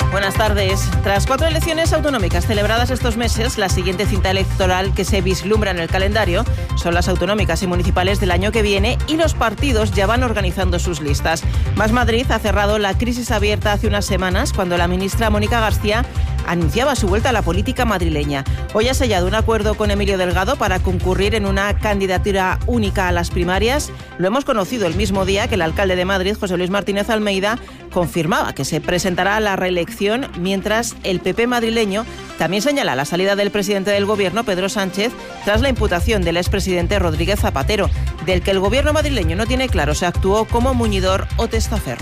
Buenas tardes. Tras 4 elecciones autonómicas celebradas estos meses, la siguiente cita electoral que se vislumbra en el calendario son las autonómicas y municipales del año que viene y los partidos ya van organizando sus listas. Más Madrid ha cerrado la crisis abierta hace unas semanas cuando la ministra Mónica García anunciaba su vuelta a la política madrileña. Hoy ha sellado un acuerdo con Emilio Delgado para concurrir en una candidatura única a las primarias. Lo hemos conocido el mismo día que el alcalde de Madrid, José Luis Martínez Almeida, confirmaba que se presentará a la reelección, mientras el PP madrileño también señala la salida del presidente del Gobierno, Pedro Sánchez, tras la imputación del expresidente Rodríguez Zapatero, del que el Gobierno madrileño no tiene claro si actuó como muñidor o testaferro.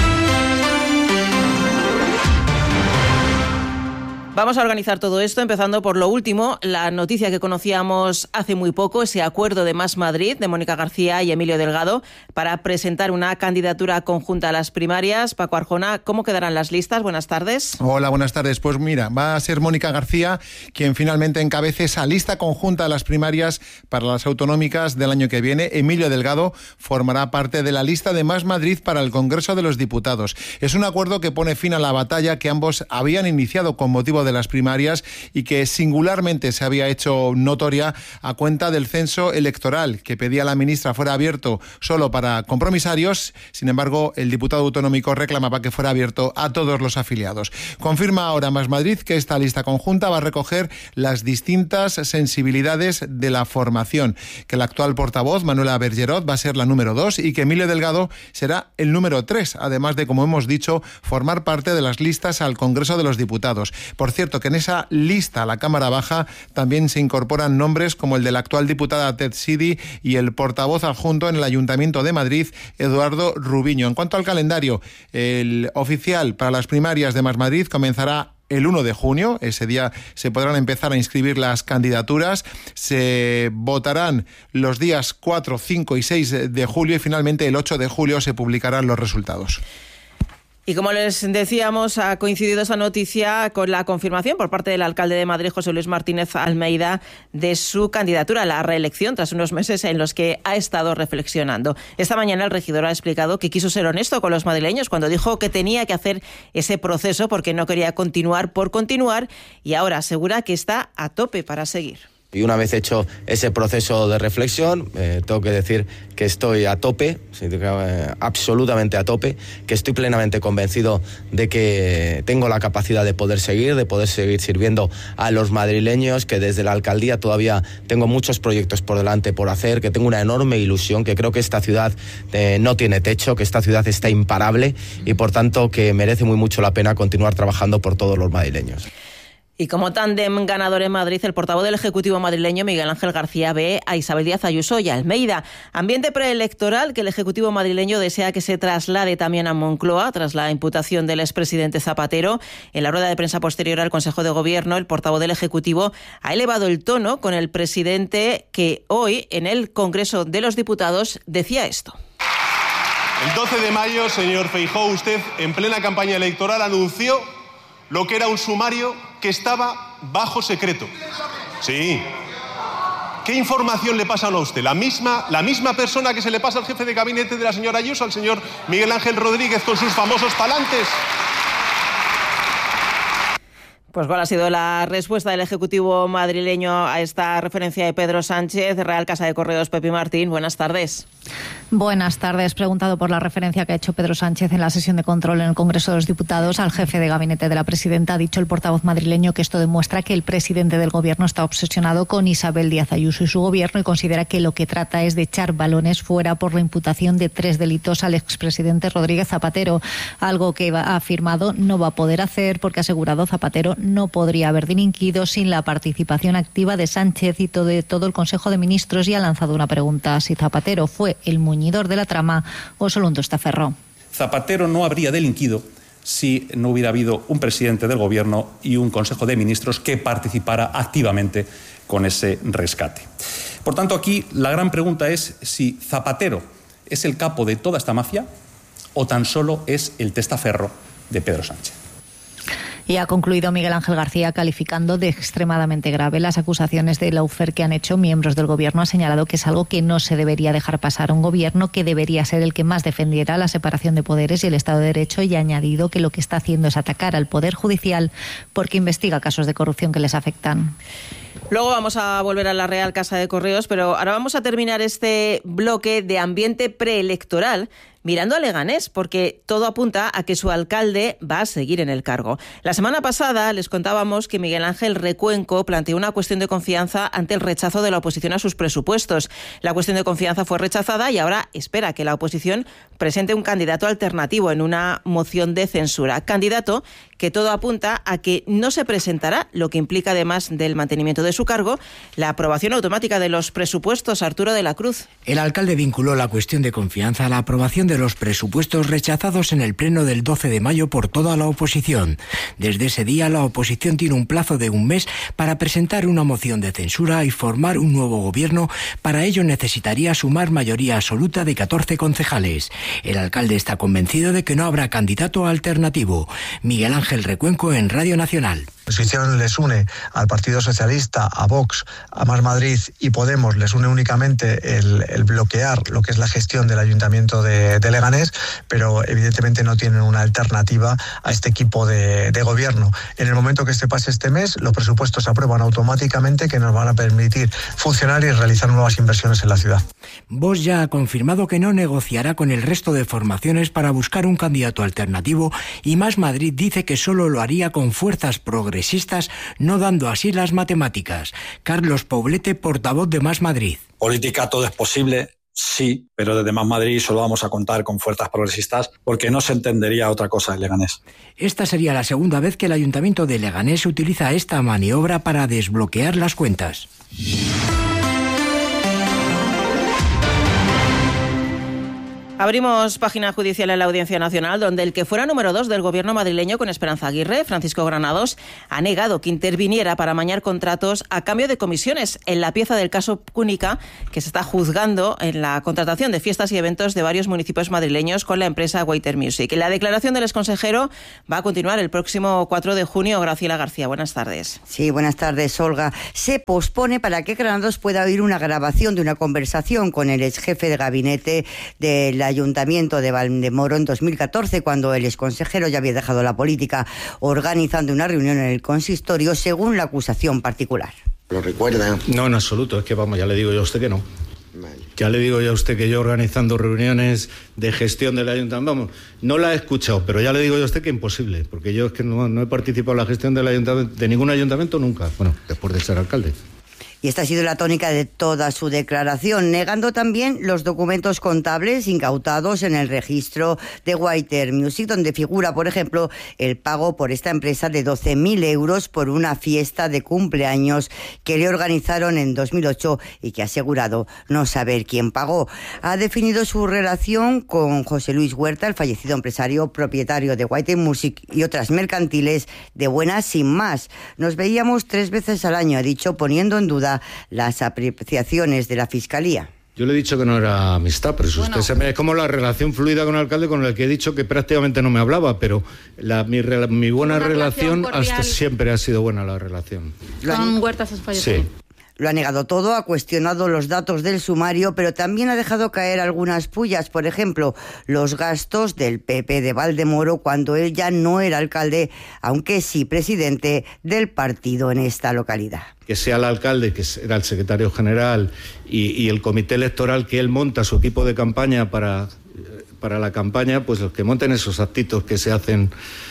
Vamos a organizar todo esto, empezando por lo último, la noticia que conocíamos hace muy poco, ese acuerdo de Más Madrid, de Mónica García y Emilio Delgado, para presentar una candidatura conjunta a las primarias. Paco Arjona, ¿cómo quedarán las listas? Buenas tardes. Hola, buenas tardes. Pues mira, va a ser Mónica García quien finalmente encabece esa lista conjunta a las primarias para las autonómicas del año que viene. Emilio Delgado formará parte de la lista de Más Madrid para el Congreso de los Diputados. Es un acuerdo que pone fin a la batalla que ambos habían iniciado con motivo de las primarias y que singularmente se había hecho notoria a cuenta del censo electoral que pedía la ministra fuera abierto solo para compromisarios. Sin embargo, el diputado autonómico reclamaba que fuera abierto a todos los afiliados. Confirma ahora Más Madrid que esta lista conjunta va a recoger las distintas sensibilidades de la formación, que la actual portavoz, Manuela Bergerot, va a ser la número 2 y que Emilio Delgado será el número 3, además de, como hemos dicho, formar parte de las listas al Congreso de los Diputados. Por cierto, que en esa lista a la Cámara Baja también se incorporan nombres como el de la actual diputada Ted Sidi y el portavoz adjunto en el Ayuntamiento de Madrid, Eduardo Rubiño. En cuanto al calendario, el oficial para las primarias de Más Madrid comenzará el 1 de junio, ese día se podrán empezar a inscribir las candidaturas, se votarán los días 4, 5 y 6 de julio y finalmente el 8 de julio se publicarán los resultados. Y como les decíamos, ha coincidido esa noticia con la confirmación por parte del alcalde de Madrid, José Luis Martínez Almeida, de su candidatura a la reelección tras unos meses en los que ha estado reflexionando. Esta mañana el regidor ha explicado que quiso ser honesto con los madrileños cuando dijo que tenía que hacer ese proceso porque no quería continuar por continuar, y ahora asegura que está a tope para seguir. Y una vez hecho ese proceso de reflexión, tengo que decir que estoy a tope, absolutamente a tope, que estoy plenamente convencido de que tengo la capacidad de poder seguir sirviendo a los madrileños, que desde la alcaldía todavía tengo muchos proyectos por delante por hacer, que tengo una enorme ilusión, que creo que esta ciudad no tiene techo, que esta ciudad está imparable y por tanto que merece muy mucho la pena continuar trabajando por todos los madrileños. Y como tándem ganador en Madrid, el portavoz del Ejecutivo madrileño, Miguel Ángel García, ve a Isabel Díaz Ayuso y a Almeida. Ambiente preelectoral que el Ejecutivo madrileño desea que se traslade también a Moncloa tras la imputación del expresidente Zapatero. En la rueda de prensa posterior al Consejo de Gobierno, el portavoz del Ejecutivo ha elevado el tono con el presidente, que hoy en el Congreso de los Diputados decía esto. El 12 de mayo, señor Feijóo, usted en plena campaña electoral anunció lo que era un sumario que estaba bajo secreto. Sí. ¿Qué información le pasan a usted? La misma persona que se le pasa al jefe de gabinete de la señora Ayuso, al señor Miguel Ángel Rodríguez, con sus famosos palantes. Pues ¿cuál ha sido la respuesta del Ejecutivo madrileño a esta referencia de Pedro Sánchez? Real Casa de Correos, Pepi Martín, buenas tardes. Buenas tardes. Preguntado por la referencia que ha hecho Pedro Sánchez en la sesión de control en el Congreso de los Diputados al jefe de gabinete de la presidenta, ha dicho el portavoz madrileño que esto demuestra que el presidente del Gobierno está obsesionado con Isabel Díaz Ayuso y su Gobierno y considera que lo que trata es de echar balones fuera por la imputación de 3 delitos al expresidente Rodríguez Zapatero, algo que ha afirmado no va a poder hacer porque, ha asegurado, Zapatero no podría haber delinquido sin la participación activa de Sánchez y de todo el Consejo de Ministros, y ha lanzado una pregunta: si Zapatero fue el muñidor de la trama o solo un testaferro. Zapatero no habría delinquido si no hubiera habido un presidente del Gobierno y un Consejo de Ministros que participara activamente con ese rescate. Por tanto, aquí la gran pregunta es si Zapatero es el capo de toda esta mafia o tan solo es el testaferro de Pedro Sánchez. Y ha concluido Miguel Ángel García calificando de extremadamente grave las acusaciones de lawfare que han hecho miembros del Gobierno. Ha señalado que es algo que no se debería dejar pasar a un Gobierno, que debería ser el que más defendiera la separación de poderes y el Estado de Derecho, y ha añadido que lo que está haciendo es atacar al Poder Judicial porque investiga casos de corrupción que les afectan. Luego vamos a volver a la Real Casa de Correos, pero ahora vamos a terminar este bloque de ambiente preelectoral mirando a Leganés, porque todo apunta a que su alcalde va a seguir en el cargo. La semana pasada les contábamos que Miguel Ángel Recuenco planteó una cuestión de confianza ante el rechazo de la oposición a sus presupuestos. La cuestión de confianza fue rechazada y ahora espera que la oposición presente un candidato alternativo en una moción de censura. Candidato que todo apunta a que no se presentará, lo que implica, además del mantenimiento de su cargo, la aprobación automática de los presupuestos. Arturo de la Cruz. El alcalde vinculó la cuestión de confianza a la aprobación de los presupuestos rechazados en el pleno del 12 de mayo por toda la oposición. Desde ese día, la oposición tiene un plazo de un mes para presentar una moción de censura y formar un nuevo gobierno. Para ello necesitaría sumar mayoría absoluta de 14 concejales. El alcalde está convencido de que no habrá candidato alternativo. Miguel Ángel Recuenco en Radio Nacional. La oposición les une al Partido Socialista, a Vox, a Más Madrid y Podemos, les une únicamente el bloquear lo que es la gestión del Ayuntamiento de Leganés, pero evidentemente no tienen una alternativa a este equipo de gobierno. En el momento que se pase este mes, los presupuestos se aprueban automáticamente, que nos van a permitir funcionar y realizar nuevas inversiones en la ciudad. Vox ya ha confirmado que no negociará con el resto de formaciones para buscar un candidato alternativo, y Más Madrid dice que solo lo haría con fuerzas progresistas, no dando así las matemáticas. Carlos Poblete, portavoz de Más Madrid. Política todo es posible, sí, pero desde Más Madrid solo vamos a contar con fuerzas progresistas porque no se entendería otra cosa en Leganés. Esta sería la segunda vez que el Ayuntamiento de Leganés utiliza esta maniobra para desbloquear las cuentas. Abrimos página judicial en la Audiencia Nacional, donde el que fuera número 2 del gobierno madrileño con Esperanza Aguirre, Francisco Granados, ha negado que interviniera para amañar contratos a cambio de comisiones en la pieza del caso Púnica, que se está juzgando en la contratación de fiestas y eventos de varios municipios madrileños con la empresa Waiter Music. La declaración del exconsejero va a continuar el próximo 4 de junio. Graciela García, buenas tardes. Sí, buenas tardes, Olga. Se pospone para que Granados pueda oír una grabación de una conversación con el ex jefe de gabinete de la Ayuntamiento de Valdemoro en 2014, cuando el exconsejero ya había dejado la política, organizando una reunión en el consistorio según la acusación particular. ¿Lo recuerda? No, en absoluto. Es que vamos, ya le digo yo a usted que no. Vale. Ya le digo yo a usted que yo organizando reuniones de gestión del ayuntamiento, vamos, no la he escuchado, pero ya le digo yo a usted que imposible, porque yo es que no he participado en la gestión del ayuntamiento, de ningún ayuntamiento nunca, bueno, después de ser alcalde. Y esta ha sido la tónica de toda su declaración, negando también los documentos contables incautados en el registro de Waiter Music, donde figura, por ejemplo, el pago por esta empresa de 12.000 euros por una fiesta de cumpleaños que le organizaron en 2008 y que ha asegurado no saber quién pagó. Ha definido su relación con José Luis Huerta, el fallecido empresario propietario de Waiter Music y otras mercantiles, de buenas sin más. Nos veíamos 3 veces al año, ha dicho, poniendo en duda las apreciaciones de la Fiscalía. Yo le he dicho que no era amistad, pero eso bueno, es como la relación fluida con el alcalde, con el que he dicho que prácticamente no me hablaba, pero mi buena relación hasta siempre ha sido buena la relación. ¿Con Huertas has fallecido? Sí. Lo ha negado todo, ha cuestionado los datos del sumario, pero también ha dejado caer algunas pullas. Por ejemplo, los gastos del PP de Valdemoro cuando él ya no era alcalde, aunque sí presidente del partido en esta localidad. Que sea el alcalde, que era el secretario general, y el comité electoral que él monta, su equipo de campaña para la campaña, pues los que monten esos actitos que se hacen,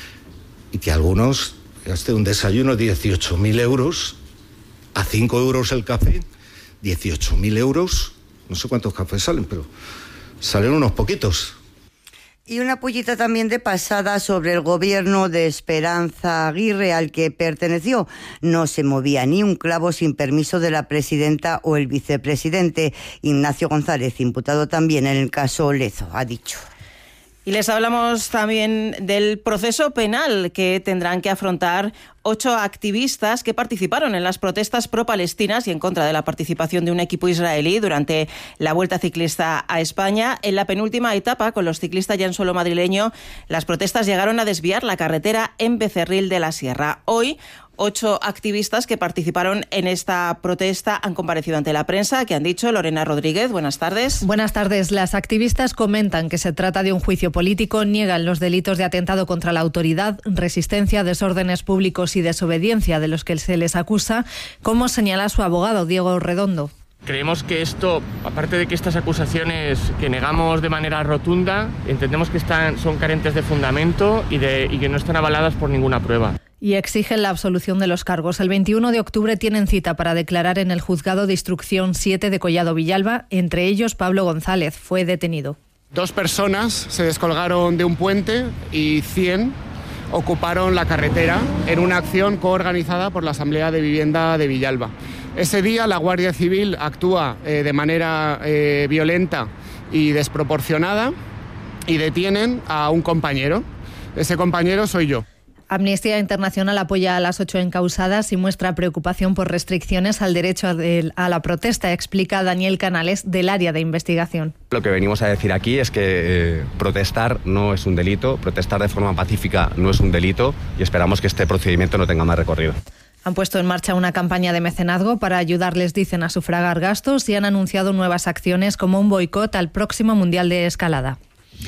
y que algunos, un desayuno de 18.000 euros, a 5 euros el café, 18.000 euros, no sé cuántos cafés salen, pero salen unos poquitos. Y una pullita también de pasada sobre el gobierno de Esperanza Aguirre al que perteneció. No se movía ni un clavo sin permiso de la presidenta o el vicepresidente. Ignacio González, imputado también en el caso Lezo, ha dicho. Y les hablamos también del proceso penal que tendrán que afrontar 8 activistas que participaron en las protestas pro-palestinas y en contra de la participación de un equipo israelí durante la Vuelta Ciclista a España. En la penúltima etapa, con los ciclistas ya en suelo madrileño, las protestas llegaron a desviar la carretera en Becerril de la Sierra. Hoy, 8 activistas que participaron en esta protesta han comparecido ante la prensa. ¿Qué han dicho? Lorena Rodríguez, buenas tardes. Buenas tardes. Las activistas comentan que se trata de un juicio político, niegan los delitos de atentado contra la autoridad, resistencia, desórdenes públicos y desobediencia de los que se les acusa, como señala su abogado, Diego Redondo. Creemos que esto, aparte de que estas acusaciones que negamos de manera rotunda, entendemos que son carentes de fundamento y que no están avaladas por ninguna prueba. Y exigen la absolución de los cargos. El 21 de octubre tienen cita para declarar en el Juzgado de Instrucción 7 de Collado Villalba. Entre ellos, Pablo González fue detenido. 2 personas se descolgaron de un puente y 100 ocuparon la carretera en una acción coorganizada por la Asamblea de Vivienda de Villalba. Ese día la Guardia Civil actúa de manera violenta y desproporcionada y detienen a un compañero. Ese compañero soy yo. Amnistía Internacional apoya a las 8 encausadas y muestra preocupación por restricciones al derecho a la protesta, explica Daniel Canales, del área de investigación. Lo que venimos a decir aquí es que protestar no es un delito, protestar de forma pacífica no es un delito y esperamos que este procedimiento no tenga más recorrido. Han puesto en marcha una campaña de mecenazgo para ayudarles, dicen, a sufragar gastos y han anunciado nuevas acciones como un boicot al próximo Mundial de Escalada.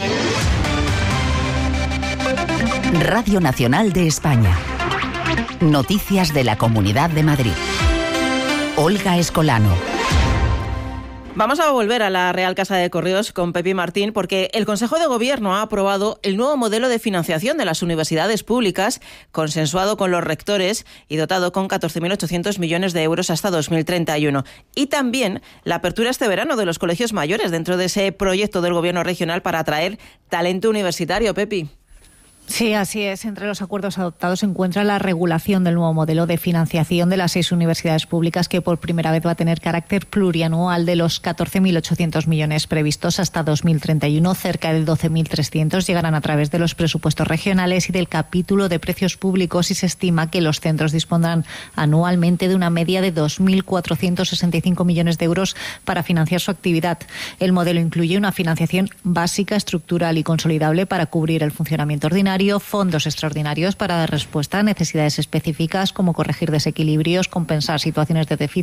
Radio Nacional de España. Noticias de la Comunidad de Madrid. Olga Escolano. Vamos a volver a la Real Casa de Correos con Pepi Martín, porque el Consejo de Gobierno ha aprobado el nuevo modelo de financiación de las universidades públicas, consensuado con los rectores y dotado con 14.800 millones de euros hasta 2031. Y también la apertura este verano de los colegios mayores dentro de ese proyecto del Gobierno regional para atraer talento universitario. Pepi. Sí, así es. Entre los acuerdos adoptados se encuentra la regulación del nuevo modelo de financiación de las 6 universidades públicas, que por primera vez va a tener carácter plurianual. De los 14.800 millones previstos hasta 2031, cerca de 12.300 llegarán a través de los presupuestos regionales y del capítulo de precios públicos, y se estima que los centros dispondrán anualmente de una media de 2.465 millones de euros para financiar su actividad. El modelo incluye una financiación básica, estructural y consolidable para cubrir el funcionamiento ordinario, fondos extraordinarios para dar respuesta a necesidades específicas como corregir desequilibrios, compensar situaciones de déficit